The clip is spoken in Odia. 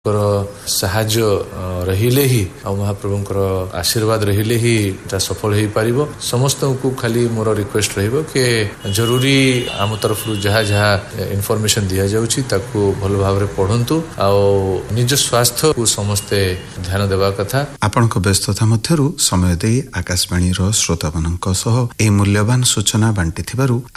ସାହାଯ୍ୟ ରହିଲେ ହିଁ ଆଉ ମହାପ୍ରଭୁଙ୍କର ଆଶୀର୍ବାଦ ରହିଲେ ହିଁ এটা ସଫଳ ହେଇପାରିବ। ସମସ୍ତଙ୍କୁ ଖାଲି ମୋର ରିକ୍ୱେଷ୍ଟ ରହିବ କି ଜରୁରୀ ଆମ ତରଫରୁ ଯାହା ଯାହା ଇନଫର୍ମେସନ ଦିଆଯାଉଛି ତାକୁ ଭଲ ଭାବରେ ପଢନ୍ତୁ ଆଉ ନିଜ ସ୍ୱାସ୍ଥ୍ୟକୁ ସମସ୍ତେ ଧ୍ୟାନ ଦେବା କଥା। ଆପଣଙ୍କ ବ୍ୟସ୍ତତା ମଧ୍ୟରୁ ସମୟ ଦେଇ ଆକାଶବାଣୀର ଶ୍ରୋତାମାନଙ୍କ ସହ ଏହି ମୂଲ୍ୟବାନ ସୂଚନା ବାଣ୍ଟିଥିବାରୁ